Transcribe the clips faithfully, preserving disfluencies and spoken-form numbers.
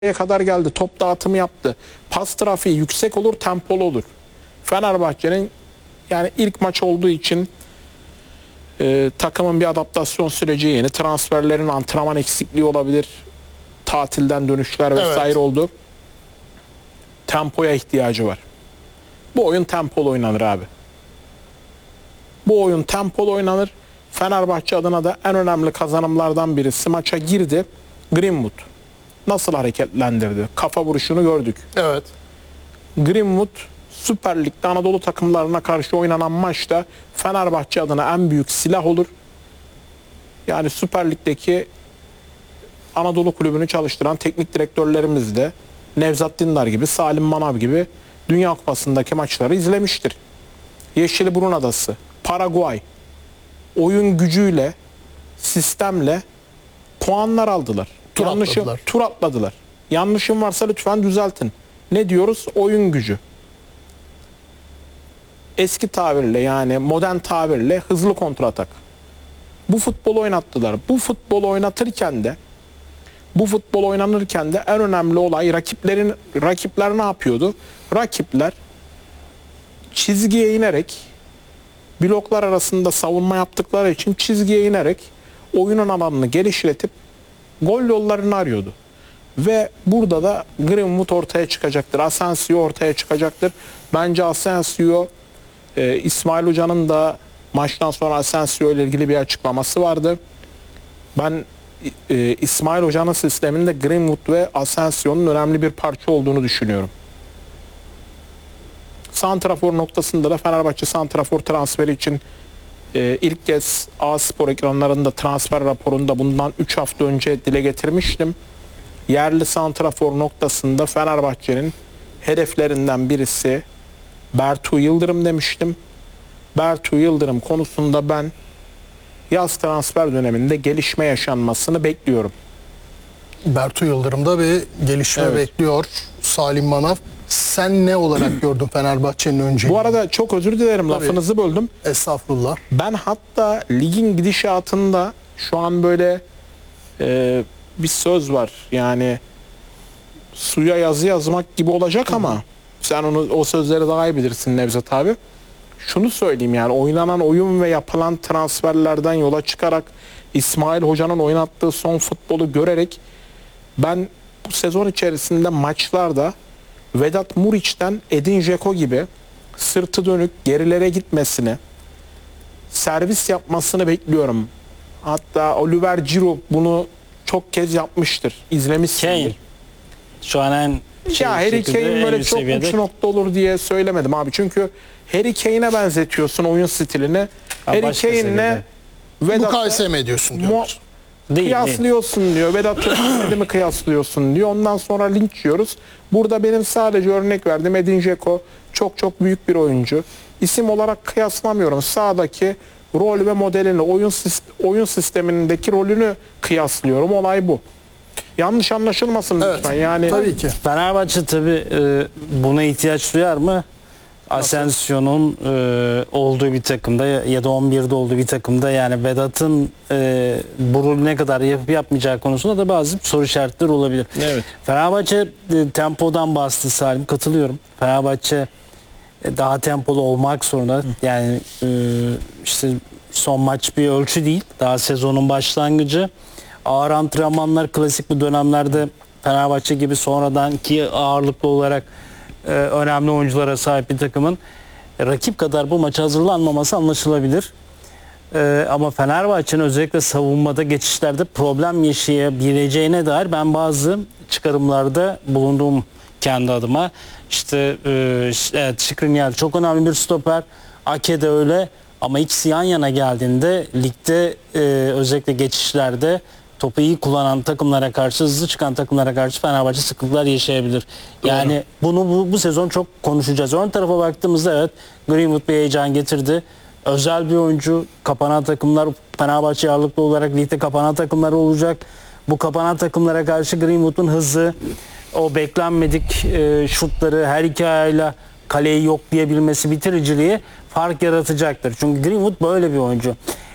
kadar geldi. Top dağıtımı yaptı. Pas trafiği yüksek olur, tempolu olur. Fenerbahçe'nin yani ilk maç olduğu için e, takımın bir adaptasyon süreci, yeni transferlerin antrenman eksikliği olabilir. Tatilden dönüşler vesaire evet. oldu. Tempoya ihtiyacı var. Bu oyun tempolu oynanır abi. Bu oyun tempolu oynanır. Fenerbahçe adına da en önemli kazanımlardan birisi, maça girdi. Greenwood nasıl hareketlendirdi? Kafa vuruşunu gördük. Evet. Greenwood Süper Lig'de Anadolu takımlarına karşı oynanan maçta Fenerbahçe adına en büyük silah olur. Yani Süper Lig'deki Anadolu kulübünü çalıştıran teknik direktörlerimiz de Nevzat Dindar gibi, Salim Manav gibi Dünya Kupası'ndaki maçları izlemiştir. Yeşilburun Adası, Paraguay oyun gücüyle, sistemle puanlar aldılar. Tur Yanlışım, atladılar. Tur atladılar. Yanlışım varsa lütfen düzeltin. Ne diyoruz? Oyun gücü. Eski tabirle, yani modern tabirle hızlı kontratak. Bu futbolu oynattılar. Bu futbolu oynatırken de bu futbol oynanırken de en önemli olay rakiplerin rakipler ne yapıyordu? Rakipler çizgiye inerek, bloklar arasında savunma yaptıkları için çizgiye inerek oyunun alanını genişletip gol yollarını arıyordu. Ve burada da Greenwood ortaya çıkacaktır. Asensio ortaya çıkacaktır. Bence Asensio, e, İsmail Hoca'nın da maçtan sonra Asensio ile ilgili bir açıklaması vardı. Ben e, İsmail Hoca'nın sisteminde Greenwood ve Asensio'nun önemli bir parça olduğunu düşünüyorum. Santrafor noktasında da Fenerbahçe santrafor transferi için e, ilk kez A-Spor ekranlarında transfer raporunda bundan üç hafta önce dile getirmiştim. Yerli santrafor noktasında Fenerbahçe'nin hedeflerinden birisi Bertu Yıldırım demiştim. Bertu Yıldırım konusunda ben yaz transfer döneminde gelişme yaşanmasını bekliyorum. Bertu Yıldırım'da bir gelişme evet. bekliyor Salim Manav. Sen ne olarak gördün Fenerbahçe'nin önceliğini? Bu arada çok özür dilerim, Tabii. lafınızı böldüm. Estağfurullah. Ben hatta ligin gidişatında şu an böyle e, bir söz var. Yani suya yazı yazmak gibi olacak ama Hı-hı. sen onu o sözleri daha iyi bilirsin Nevzat abi. Şunu söyleyeyim, yani oynanan oyun ve yapılan transferlerden yola çıkarak İsmail Hoca'nın oynattığı son futbolu görerek ben bu sezon içerisinde maçlarda Vedat Muriç'ten Edin Dzeko gibi sırtı dönük gerilere gitmesini, servis yapmasını bekliyorum. Hatta Oliver Giroud bunu çok kez yapmıştır. İzlemişsindir. Kane. Şu an en şey, ya Harry Kane böyle çok seviyede uç nokta olur diye söylemedim abi. Çünkü Harry Kane'e benzetiyorsun oyun stilini. Ha, Harry Kane'le Vedat'ı mukayese mi ediyorsun diyorlar. Değil, kıyaslıyorsun değil. diyor. Vedat Türkmen'i mi kıyaslıyorsun diyor. Ondan sonra linç yiyoruz. Burada benim sadece örnek verdim. Edin Dzeko çok çok büyük bir oyuncu. İsim olarak kıyaslamıyorum. Sahadaki rol ve modelini, oyun oyun sistemindeki rolünü kıyaslıyorum. Olay bu. Yanlış anlaşılmasın evet, lütfen. Yani tabii ki. Fenerbahçe tabii e, buna ihtiyaç duyar mı? Asensio'nun e, olduğu bir takımda ya da on birde olduğu bir takımda, yani Vedat'ın e, bu rolü ne kadar yapıp yapmayacağı konusunda da bazı soru işaretleri olabilir. Evet. Fenerbahçe e, tempodan bastı Salim, katılıyorum. Fenerbahçe e, daha tempolu olmak zorunda. Hı. Yani e, işte son maç bir ölçü değil. Daha sezonun başlangıcı. Ağır antrenmanlar klasik bu dönemlerde Fenerbahçe gibi sonradan ki ağırlıklı olarak Ee, önemli oyunculara sahip bir takımın e, rakip kadar bu maça hazırlanmaması anlaşılabilir. Ee, ama Fenerbahçe'nin özellikle savunmada, geçişlerde problem yaşayabileceğine dair ben bazı çıkarımlarda bulunduğum kendi adıma. İşte e, evet, Skriniar çok önemli bir stoper. Ake de öyle, ama ikisi yan yana geldiğinde ligde e, özellikle geçişlerde topu iyi kullanan takımlara karşı, hızlı çıkan takımlara karşı Fenerbahçe sıkıntılar yaşayabilir. Yani Doğru. bunu bu, bu sezon çok konuşacağız. Ön tarafa baktığımızda evet, Greenwood bir heyecan getirdi. Özel bir oyuncu. Kapanan takımlar Fenerbahçe ağırlıklı olarak ligde kapanan takımlar olacak. Bu kapanan takımlara karşı Greenwood'un hızı, o beklenmedik e, şutları, her iki ayağıyla kaleyi yoklayabilmesi, bitiriciliği fark yaratacaktır. Çünkü Greenwood böyle bir oyuncu.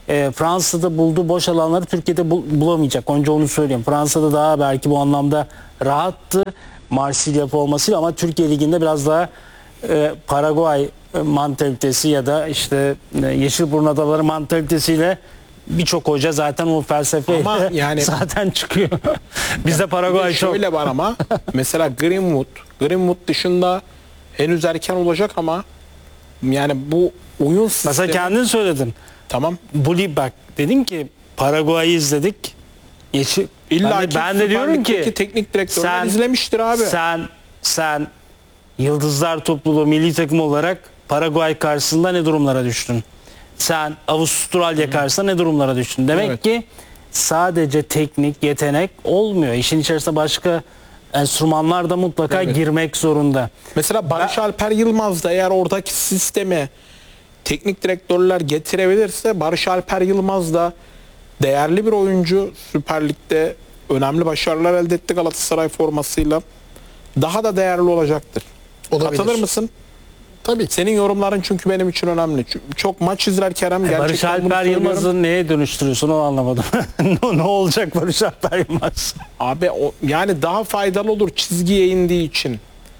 e, Fransa'da bulduğu boş alanları Türkiye'de bul- bulamayacak. Önce onu söyleyeyim. Fransa'da daha belki bu anlamda rahattı. Marsilya formasıyla ama Türkiye Ligi'nde biraz daha e, Paraguay e, mantalitesi ya da işte e, Yeşilburnu Adaları mantalitesiyle birçok hoca zaten o felsefeyle Ama yani- zaten çıkıyor. Bizde Paraguay çok. Şöyle var ama mesela Greenwood, Greenwood dışında henüz erken olacak ama yani bu oyun sistemi... Mesela kendin söyledin. Tamam. Bu lig bak dedin ki Paraguay'ı izledik. Yeşil, İlla ben de, ki ben de Süper diyorum Lig'deki ki teknik direktörler sen- izlemiştir abi. sen sen Yıldızlar Topluluğu milli takım olarak Paraguay karşısında ne durumlara düştün? Sen Avustralya karşısında ne durumlara düştün? Demek Evet. ki sadece teknik, yetenek olmuyor. İşin içerisinde başka enstrümanlar da mutlaka Evet. girmek zorunda. Mesela Barış Alper Yılmaz da eğer oradaki sistemi teknik direktörler getirebilirse Barış Alper Yılmaz da değerli bir oyuncu. Süper Lig'de önemli başarılar elde etti Galatasaray formasıyla. Daha da değerli olacaktır. Olabilir. Katılır mısın? Tabii. Senin yorumların çünkü benim için önemli. Çünkü çok maç izler Kerem. Barış Gerçekten bunu Alper söylüyorum. Yılmaz'ı neye dönüştürüyorsun onu anlamadım. ne, ne olacak Barış Alper Yılmaz? Abi o, yani daha faydalı olur çizgiye indiği için.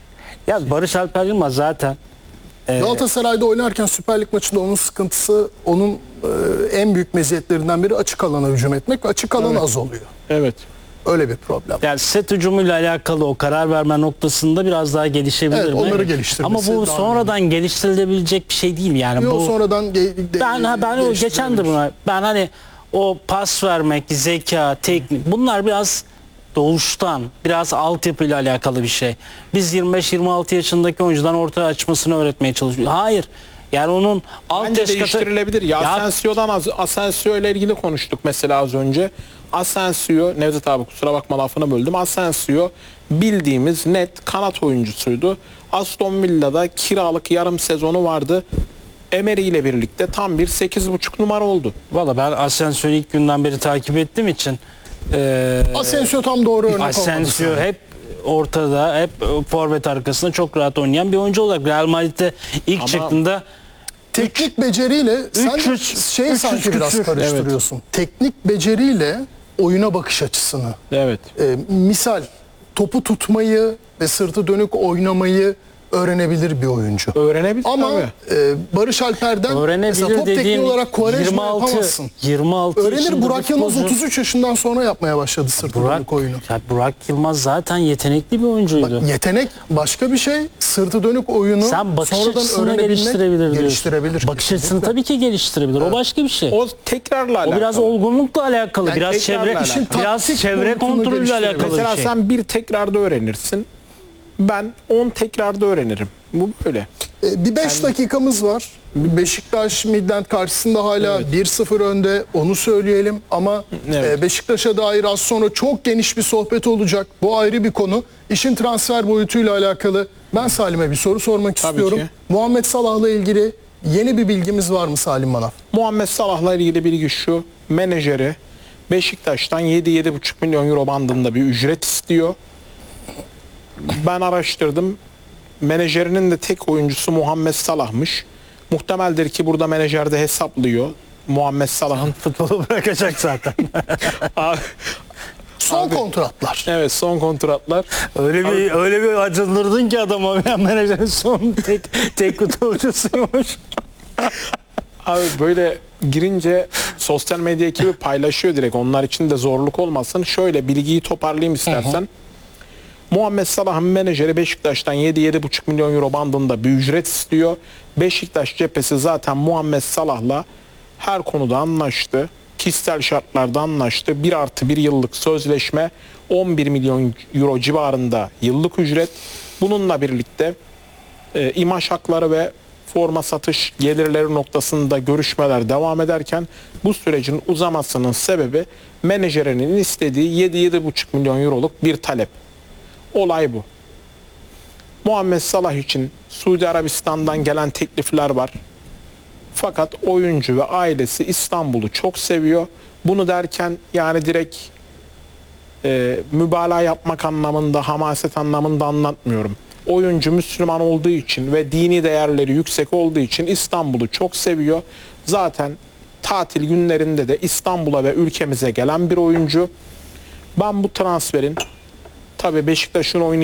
Ya Barış Alper Yılmaz zaten e, Galatasaray'da oynarken Süper Lig maçında onun sıkıntısı, onun e, en büyük meziyetlerinden biri açık alana hücum etmek ve açık alan Evet. az oluyor. Evet. Öyle bir problem. yani set hücumuyla alakalı o karar verme noktasında biraz daha gelişebilir Evet, mi? onları geliştirmesi Ama bu daha sonradan geliştirilebilecek bir şey değil yani. Yo, bu sonradan ge- de- ben ha, ben o geçen de geliştirilebilir. buna ben hani o pas vermek, zeka, teknik bunlar biraz doğuştan, biraz altyapıyla alakalı bir şey. Biz yirmi beş yirmi altı yaşındaki oyuncudan ortaya açmasını öğretmeye çalışıyoruz. Hayır. Yani onun alt Bence yaş katı- değiştirilebilir. Ya, Ya- Asensio'dan az, Asensio ile ilgili konuştuk mesela az önce. Asensio, Nevzat abi kusura bakma lafını böldüm. Asensio bildiğimiz net kanat oyuncusuydu. Aston Villa'da kiralık yarım sezonu vardı. Emery ile birlikte tam bir sekiz buçuk numara oldu. Valla ben Asensio'yu ilk günden beri takip ettiğim için eee Asensio tam doğru örnek olmadı. Asensio sana. hep ortada, hep forvet arkasında çok rahat oynayan bir oyuncu olarak Real Madrid'de ilk Ama- çıktığında Teknik beceriyle sen üç yüz şey üç yüz sanki biraz küsür. karıştırıyorsun. Teknik beceriyle oyuna bakış açısını. Evet. E, misal topu tutmayı ve sırtı dönük oynamayı öğrenebilir bir oyuncu. Öğrenebilir Ama tabii. e, Barış Alper'den mesela öğrenebilir top tekniği dediğin olarak Quaresma yirmi altı yapamazsın. yirmi altı Öğrenir. yaşında Burak bir Yılmaz futbolcu- otuz üç yaşından sonra yapmaya başladı sırtı Burak, dönük oyunu. ya Burak Yılmaz zaten yetenekli bir oyuncuydu. Yetenek başka bir şey. Sırtı dönük oyunu Sen bakış sonradan açısını öğrenebilmek geliştirebilir diyorsun. geliştirebilir. Bakış açısını tabii ki geliştirebilir. O başka bir şey. O, O tekrarla alakalı. biraz olgunlukla alakalı, Yani biraz tekrarla çevre alakalı. biraz Taktik çevre boyutunu kontrolüyle geliştirebilir. alakalı Mesela bir şey. sen bir tekrarda öğrenirsin. Ben on tekrarda öğrenirim. Bu böyle. E, Bir beş dakikamız var. Beşiktaş Midland karşısında hala bir sıfır önde, onu söyleyelim. Ama Evet. e, Beşiktaş'a dair az sonra çok geniş bir sohbet olacak. Bu ayrı bir konu. İşin transfer boyutuyla alakalı ben Salim'e bir soru sormak Tabii istiyorum. ki. Muhammed Salah'la ilgili yeni bir bilgimiz var mı Salim Manaf? Muhammed Salah'la ilgili bilgi şu. Menajeri Beşiktaş'tan yedi yedi buçuk milyon euro bandında bir ücret istiyor. Ben araştırdım. Menajerinin de tek oyuncusu Muhammed Salah'mış. Muhtemeldir ki burada menajer de hesaplıyor. Muhammed Salah'ın Futbolu bırakacak zaten. Abi, Son Abi- kontratlar. evet son kontratlar. Öyle bir öyle bir acındırdın ki adama, ben menajerin son tek tek kutucusuymuş. Abi böyle girince sosyal medya ekibi paylaşıyor direkt. Onlar için de zorluk olmasın. Şöyle bilgiyi toparlayayım istersen. Muhammed Salah'ın menajeri Beşiktaş'tan yedi yedi buçuk milyon euro bandında bir ücret istiyor. Beşiktaş cephesi zaten Muhammed Salah'la her konuda anlaştı. Kişisel şartlarda anlaştı. bir artı bir yıllık sözleşme, on bir milyon euro civarında yıllık ücret. Bununla birlikte e, imaj hakları ve forma satış gelirleri noktasında görüşmeler devam ederken bu sürecin uzamasının sebebi menajerinin istediği yedi yedi buçuk milyon euroluk bir talep. Olay bu. Muhammed Salah için Suudi Arabistan'dan gelen teklifler var. Fakat oyuncu ve ailesi İstanbul'u çok seviyor. Bunu derken yani direkt e, mübalağa yapmak anlamında, hamaset anlamında anlatmıyorum. Oyuncu Müslüman olduğu için ve dini değerleri yüksek olduğu için İstanbul'u çok seviyor. Zaten tatil günlerinde de İstanbul'a ve ülkemize gelen bir oyuncu. Ben bu transferin tabii Beşiktaş'ın oyunu